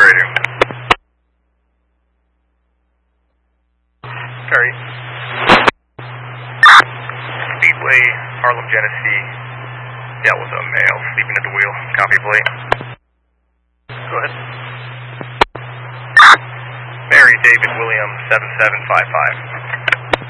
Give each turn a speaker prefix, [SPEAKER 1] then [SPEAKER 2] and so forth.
[SPEAKER 1] radio.
[SPEAKER 2] Perry.
[SPEAKER 1] Speedway, Harlem, Genesee. Dealt with a male sleeping at the wheel. Copy, plate.
[SPEAKER 2] Go ahead.
[SPEAKER 1] Mary David William 7755.